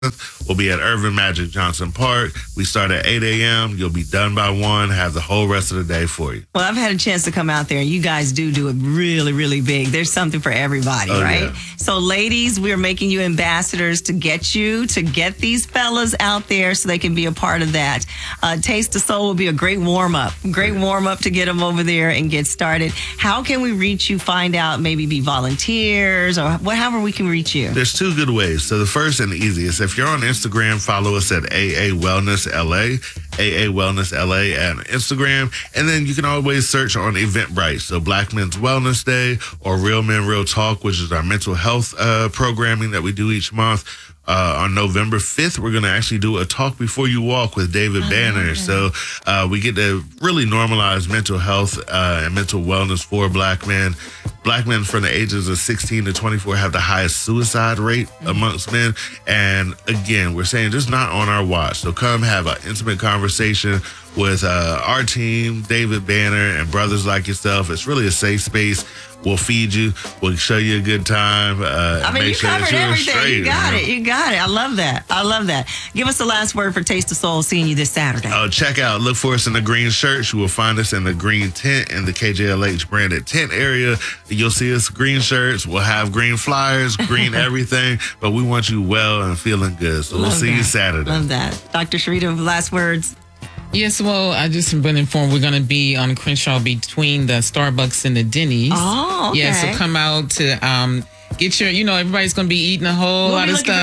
We'll be at Irvin Magic Johnson Park. We start at 8 a.m. You'll be done by 1. Have the whole rest of the day for you. Well, I've had a chance to come out there. You guys do it really, really big. There's something for everybody, right? Yeah. So, ladies, we're making you ambassadors to get these fellas out there so they can be a part of that. Taste of Soul will be a great warm-up. Great warm-up to get them over there and get started. How can we reach you, find out, maybe be volunteers or however we can reach you? There's 2 good ways. So the first and the easiest, if you're on Instagram, follow us at AA Wellness LA, AA Wellness LA at Instagram. And then you can always search on Eventbrite. So Black Men's Wellness Day or Real Men Real Talk, which is our mental health programming that we do each month. On November 5th, we're going to actually do a Talk Before You Walk with David Banner. So we get to really normalize mental health and mental wellness for Black men. Black men from the ages of 16 to 24 have the highest suicide rate amongst men. And again, we're saying just not on our watch. So come have an intimate conversation with our team, David Banner, and brothers like yourself. It's really a safe space. We'll feed you. We'll show you a good time. You covered everything. You got it. You got it. I love that. Give us the last word for Taste of Soul, seeing you this Saturday. Check out. Look for us in the green shirts. You will find us in the green tent in the KJLH branded tent area. You'll see us green shirts. We'll have green flyers, green everything. But we want you well and feeling good. So we'll see you Saturday. Love that. Dr. Sharita, last words. Yes, well, I just been informed we're going to be on Crenshaw between the Starbucks and the Denny's. Oh, okay. Yeah, so come out to get your, everybody's going to be eating a whole lot of stuff.